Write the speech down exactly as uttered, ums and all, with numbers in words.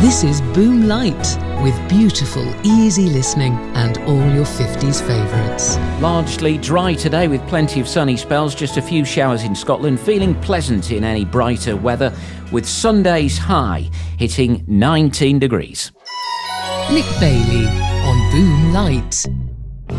This is Boom Light, with beautiful, easy listening and all your fifties favourites. Largely dry today with plenty of sunny spells, just a few showers in Scotland, feeling pleasant in any brighter weather, with Sunday's high hitting nineteen degrees. Nick Bailey on Boom Light.